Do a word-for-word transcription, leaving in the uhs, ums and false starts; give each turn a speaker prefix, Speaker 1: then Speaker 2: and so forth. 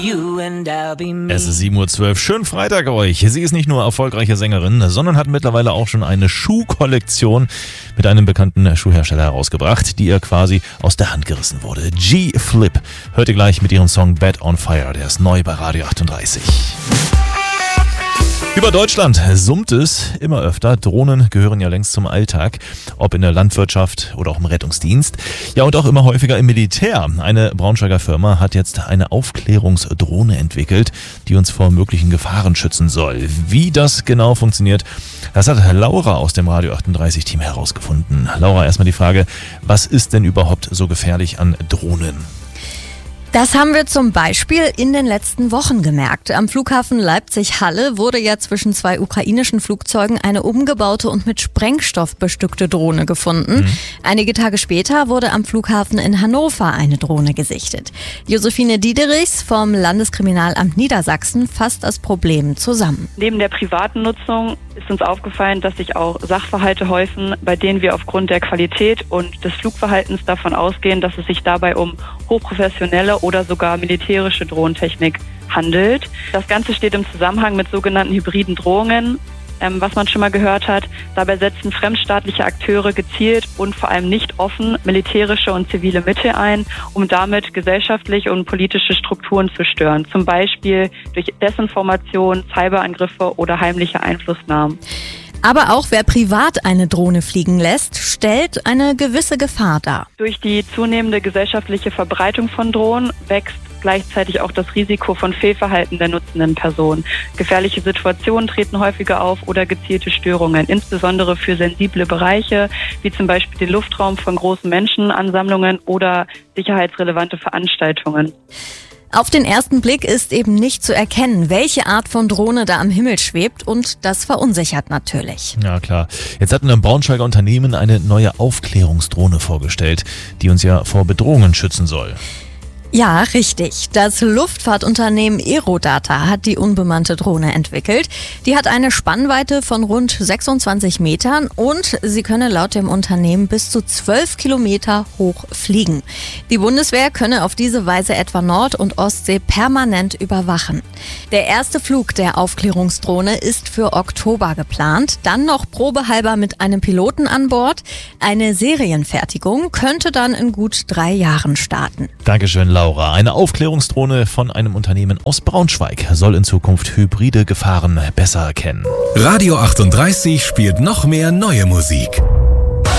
Speaker 1: Es ist sieben Uhr zwölf. Schönen Freitag euch. Sie ist nicht nur erfolgreiche Sängerin, sondern hat mittlerweile auch schon eine Schuhkollektion mit einem bekannten Schuhhersteller herausgebracht, die ihr quasi aus der Hand gerissen wurde. G-Flip. Hört ihr gleich mit ihrem Song Bed on Fire. Der ist neu bei Radio achtunddreißig. Über Deutschland summt es immer öfter. Drohnen gehören ja längst zum Alltag, ob in der Landwirtschaft oder auch im Rettungsdienst. Ja, und auch immer häufiger im Militär. Eine Braunschweiger Firma hat jetzt eine Aufklärungsdrohne entwickelt, die uns vor möglichen Gefahren schützen soll. Wie das genau funktioniert, das hat Laura aus dem Radio achtunddreißig-Team herausgefunden. Laura, erstmal die Frage, was ist denn überhaupt so gefährlich an Drohnen?
Speaker 2: Das haben wir zum Beispiel in den letzten Wochen gemerkt. Am Flughafen Leipzig-Halle wurde ja zwischen zwei ukrainischen Flugzeugen eine umgebaute und mit Sprengstoff bestückte Drohne gefunden. Mhm. Einige Tage später wurde am Flughafen in Hannover eine Drohne gesichtet. Josephine Diederichs vom Landeskriminalamt Niedersachsen fasst das Problem zusammen.
Speaker 3: Neben der privaten Nutzung ist uns aufgefallen, dass sich auch Sachverhalte häufen, bei denen wir aufgrund der Qualität und des Flugverhaltens davon ausgehen, dass es sich dabei um hochprofessionelle oder sogar militärische Drohnentechnik handelt. Das Ganze steht im Zusammenhang mit sogenannten hybriden Drohungen, ähm, was man schon mal gehört hat. Dabei setzen fremdstaatliche Akteure gezielt und vor allem nicht offen militärische und zivile Mittel ein, um damit gesellschaftliche und politische Strukturen zu stören. Zum Beispiel durch Desinformation, Cyberangriffe oder heimliche Einflussnahmen.
Speaker 2: Aber auch wer privat eine Drohne fliegen lässt, stellt eine gewisse Gefahr dar.
Speaker 3: Durch die zunehmende gesellschaftliche Verbreitung von Drohnen wächst gleichzeitig auch das Risiko von Fehlverhalten der nutzenden Person. Gefährliche Situationen treten häufiger auf oder gezielte Störungen, insbesondere für sensible Bereiche, wie zum Beispiel den Luftraum von großen Menschenansammlungen oder sicherheitsrelevante Veranstaltungen.
Speaker 2: Auf den ersten Blick ist eben nicht zu erkennen, welche Art von Drohne da am Himmel schwebt, und das verunsichert natürlich.
Speaker 1: Ja, klar. Jetzt hat ein Braunschweiger Unternehmen eine neue Aufklärungsdrohne vorgestellt, die uns ja vor Bedrohungen schützen soll.
Speaker 2: Ja, richtig. Das Luftfahrtunternehmen Aerodata hat die unbemannte Drohne entwickelt. Die hat eine Spannweite von rund sechsundzwanzig Metern und sie könne laut dem Unternehmen bis zu zwölf Kilometer hoch fliegen. Die Bundeswehr könne auf diese Weise etwa Nord- und Ostsee permanent überwachen. Der erste Flug der Aufklärungsdrohne ist für Oktober geplant, dann noch probehalber mit einem Piloten an Bord. Eine Serienfertigung könnte dann in gut drei Jahren starten.
Speaker 1: Dankeschön, Laura. Eine Aufklärungsdrohne von einem Unternehmen aus Braunschweig soll in Zukunft hybride Gefahren besser erkennen.
Speaker 4: Radio achtunddreißig spielt noch mehr neue Musik.